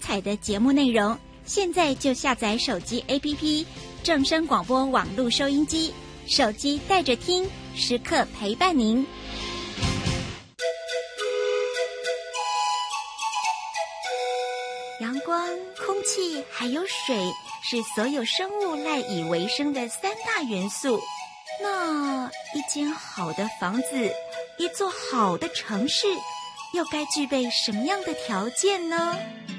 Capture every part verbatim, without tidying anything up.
彩的节目内容，现在就下载手机 A P P 正声广播网络收音机，手机带着听，时刻陪伴您。阳光、空气还有水是所有生物赖以为生的三大元素。那一间好的房子，一座好的城市，又该具备什么样的条件呢？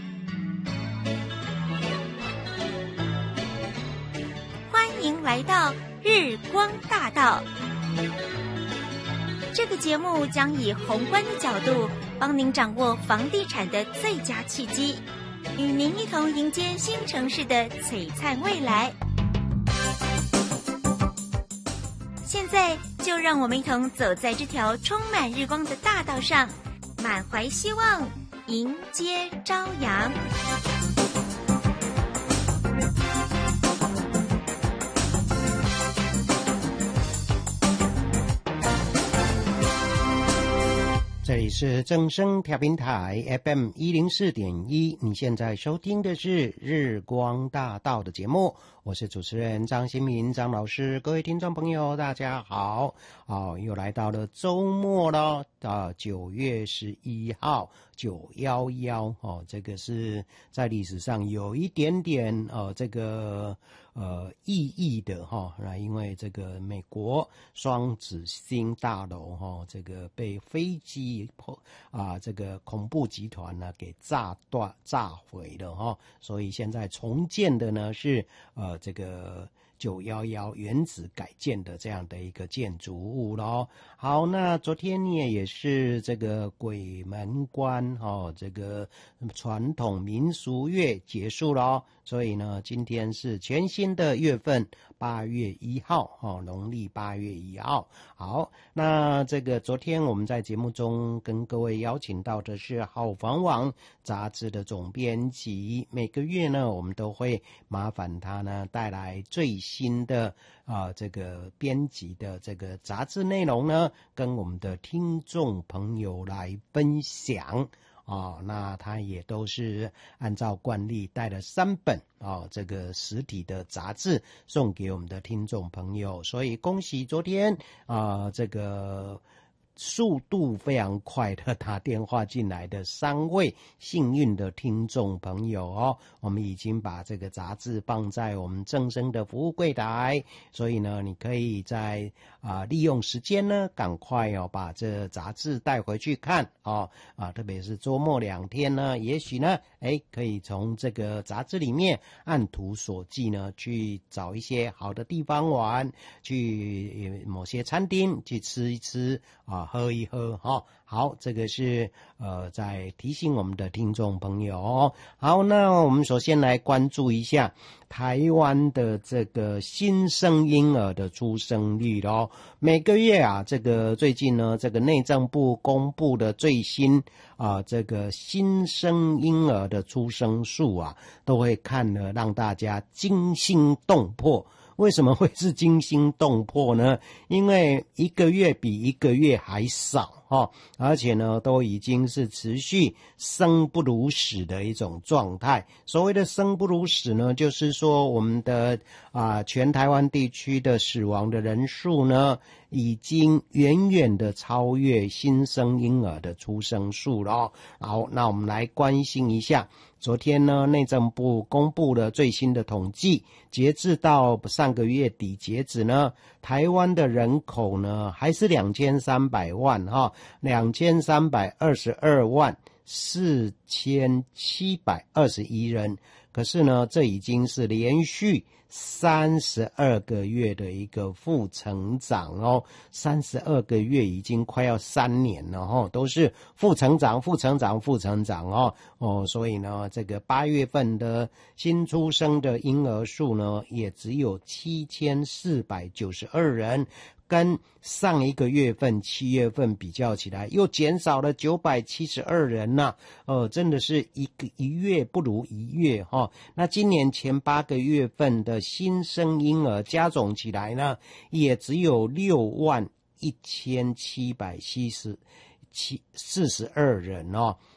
欢迎来到日光大道。这个节目将以宏观的角度，帮您掌握房地产的最佳契机，与您一同迎接新城市的璀璨未来。现在就让我们一同走在这条充满日光的大道上，满怀希望，迎接朝阳。 这里是正声调频台 F M 一零四点一，你现在收听的是日光大道的节目，我是主持人张新民张老师。各位听众朋友大家好，哦，又来到了周末了，啊，九月十一号九一一哦，这个是在历史上有一点点呃这个呃意义的哈，那因为这个美国双子星大楼哈，这个被飞机啊这个恐怖集团呢给炸断炸毁了哈，所以现在重建的呢是呃这个九一一原址改建的这样的一个建筑物咯。好，那昨天呢也是这个鬼门关哦，这个传统民俗月结束咯，所以呢今天是全新的月份八月一号哦，农历八月一号。好，那这个昨天我们在节目中跟各位邀请到的是好房网杂志的总编辑，每个月呢我们都会麻烦他呢带来最新的啊这个编辑的这个杂志内容呢，跟我们的听众朋友来分享。哦，那他也都是按照惯例带了三本哦，这个实体的杂志送给我们的听众朋友，所以恭喜昨天啊、呃，这个速度非常快的打电话进来的三位幸运的听众朋友哦，我们已经把这个杂志放在我们正声的服务柜台，所以呢，你可以在啊、呃、利用时间呢，赶快哦把这杂志带回去看哦啊，特别是周末两天呢，也许呢，哎，可以从这个杂志里面按图索骥呢，去找一些好的地方玩，去某些餐厅去吃一吃啊。喝一喝哈、哦，好，这个是呃在提醒我们的听众朋友哦。好，那我们首先来关注一下台湾的这个新生婴儿的出生率咯。每个月啊，这个最近呢，这个内政部公布的最新啊这个新生婴儿的出生数啊，都会看了让大家惊心动魄。为什么会是惊心动魄呢？因为一个月比一个月还少哦，而且呢都已经是持续生不如死的一种状态。所谓的生不如死呢，就是说我们的啊、呃、全台湾地区的死亡的人数呢，已经远远的超越新生婴儿的出生数了哦。好，那我们来关心一下。昨天呢，内政部公布了最新的统计，截至到上个月底截止呢，台湾的人口呢还是两千三百万哈，两千三百二十二万四千七百二十一人。可是呢，这已经是连续三十二个月的一个负成长哦，三十二个月已经快要三年了哦，都是负成长、负成长、负成长哦哦，所以呢，这个八月份的新出生的婴儿数呢，也只有七千四百九十二人。跟上一个月份七月份比较起来，又减少了九百七十二人呐、啊，呃，真的是一个一月不如一月哈、哦。那今年前八个月份的新生婴儿加总起来呢，也只有六万一千七百七十七四十二人哦。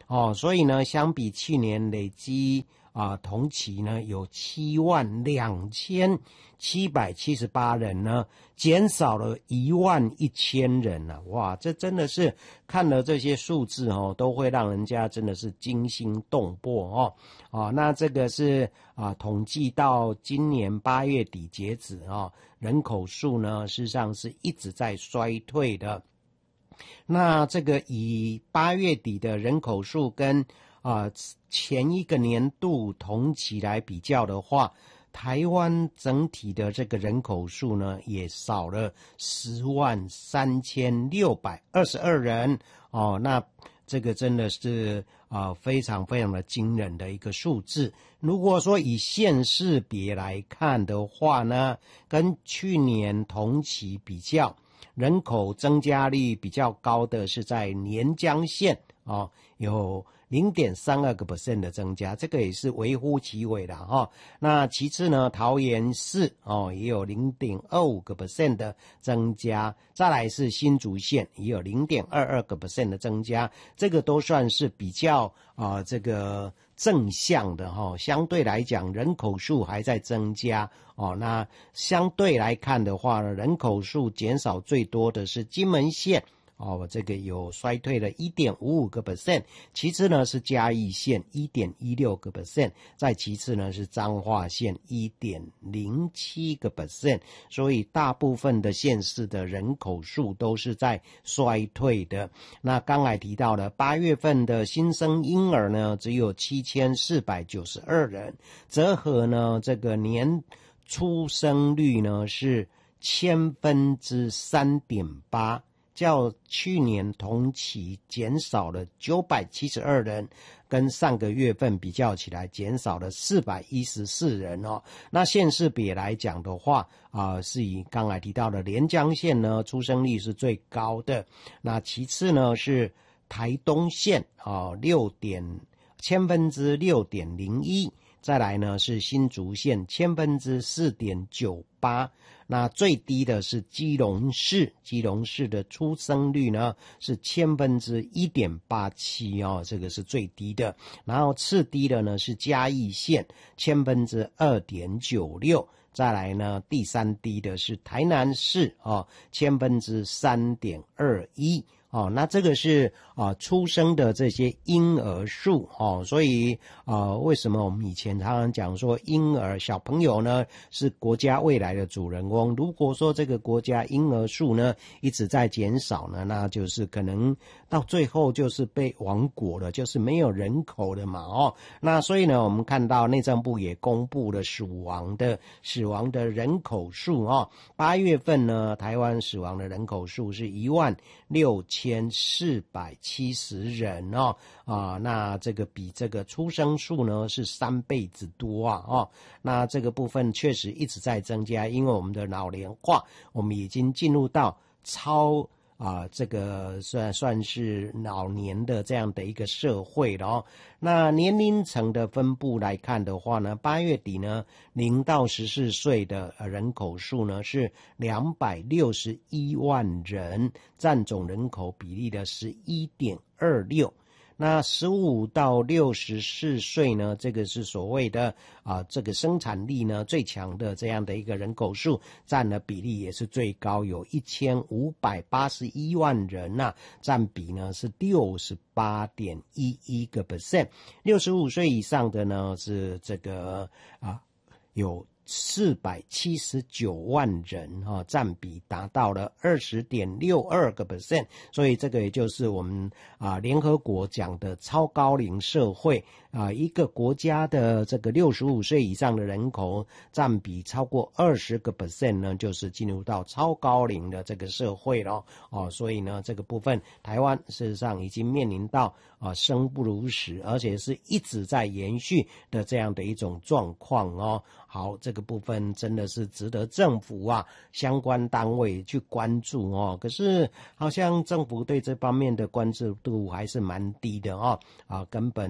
哦，所以呢，相比去年累积啊，同期呢有七万两千七百七十八人呢，减少了一万一千人啊！哇，这真的是看了这些数字哦，都会让人家真的是惊心动魄哦。哦，那这个是啊，统计到今年八月底截止啊，人口数呢，事实上是一直在衰退的。那这个以八月底的人口数跟啊、呃，前一个年度同期来比较的话，台湾整体的这个人口数呢，也少了十万三千六百二十二人哦。那这个真的是啊、呃，非常非常的惊人的一个数字。如果说以县市别来看的话呢，跟去年同期比较，人口增加率比较高的是在连江县哦，有零点三二个 percent 的增加，这个也是微乎其微的哈、哦。那其次呢，桃园市哦也有零点二五个 percent 的增加，再来是新竹县也有零点二二个 percent 的增加，这个都算是比较啊、呃、这个正向的哈、哦。相对来讲，人口数还在增加哦。那相对来看的话呢，人口数减少最多的是金门县。哦，这个有衰退了 一点五五个 percent， 其次呢是嘉义县 一点一六个 percent， 再其次呢是彰化县 一点零七个 percent， 所以大部分的县市的人口数都是在衰退的。那刚才提到了八月份的新生婴儿呢只有七千四百九十二人，折合呢这个年出生率呢是千分之 三点八，较去年同期减少了九百七十二人，跟上个月份比较起来减少了四百一十四人哦。那县市别来讲的话啊、呃，是以刚才提到的连江县呢出生率是最高的，那其次呢是台东县啊六点千分之六点零一，再来呢是新竹县千分之四点九八。那最低的是基隆市，基隆市的出生率呢是千分之一点八七哦，这个是最低的。然后次低的呢是嘉义县，千分之二点九六。再来呢，第三低的是台南市哦，千分之三点二一。哦，那这个是啊、呃、出生的这些婴儿数哦，所以啊、呃、为什么我们以前常常讲说婴儿小朋友呢是国家未来的主人翁？如果说这个国家婴儿数呢一直在减少呢，那就是可能到最后就是被亡国了，就是没有人口了嘛哦。那所以呢，我们看到内政部也公布了死亡的死亡的人口数哦，八月份呢，台湾死亡的人口数是一万六千。千四百七十人哦啊，那这个比这个出生数呢是三倍之多啊哦，那这个部分确实一直在增加，因为我们的老龄化，我们已经进入到超啊，这个算算是老年的这样的一个社会了哦。那年龄层的分布来看的话呢，八月底呢，零到十四岁的人口数呢是两百六十一万人，占总人口比例的是一点二六。那十五到六十四岁呢，这个是所谓的啊、呃，这个生产力呢最强的这样的一个人口数，占的比例也是最高，有一千五百八十一万人呐、啊，占比呢是六十八点一一个 percent。六十五岁以上的呢是这个啊有四百七十九万人哈、哦，占比达到了二十点六二个 percent， 所以这个也就是我们啊联合国讲的超高龄社会啊，一个国家的这个六十五岁以上的人口占比超过二十个 percent 呢，就是进入到超高龄的这个社会了哦，所以呢这个部分台湾事实上已经面临到啊生不如死，而且是一直在延续的这样的一种状况哦。好，这个部分真的是值得政府啊相关单位去关注哦。可是好像政府对这方面的关注度还是蛮低的哦，啊，根本啊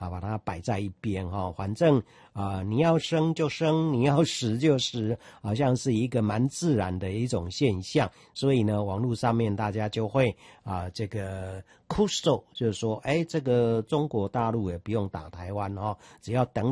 啊把它摆在一边哈、哦，反正啊、呃、你要生就生，你要死就死，好像是一个蛮自然的一种现象。所以呢，网络上面大家就会啊、呃、这个哭诉，就是说，哎，这个中国大陆也不用打台湾哦，只要等